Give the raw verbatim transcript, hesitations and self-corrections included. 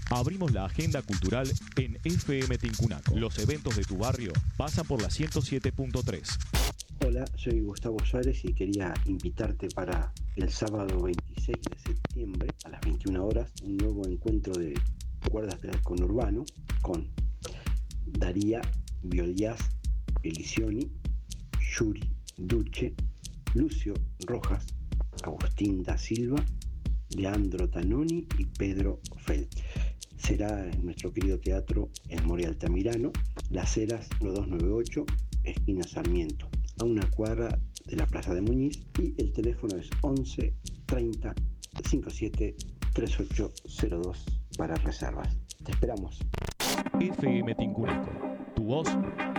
Abrimos la agenda cultural en F M Tincunaco. Los eventos de tu barrio pasan por la ciento siete punto tres. Hola, soy Gustavo Suárez y quería invitarte para el sábado veintiséis de septiembre a las veintiuna horas un nuevo encuentro de cuerdas del conurbano con Daría, Biolías, Elisioni, Yuri, Duche, Lucio Rojas, Agustín da Silva, Leandro Tanoni y Pedro Felt. Será en nuestro querido teatro El More Altamirano, Las Heras uno dos nueve ocho, esquina Sarmiento, a una cuadra de la Plaza de Muñiz, y el teléfono es once treinta cincuenta y siete treinta y ocho cero dos para reservas. Te esperamos. F M Tincunaco, tu voz